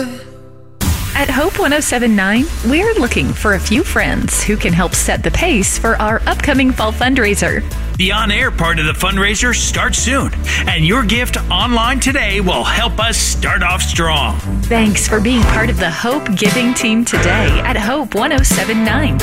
At Hope 1079, we're looking for a few friends who can help set the pace for our upcoming fall fundraiser. The on-air part of the fundraiser starts soon, and your gift online today will help us start off strong. Thanks for being part of the Hope Giving team today at hope1079.com.